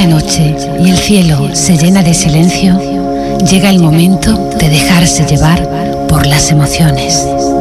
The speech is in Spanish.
la noche y el cielo se llena de silencio, llega el momento de dejarse llevar por las emociones.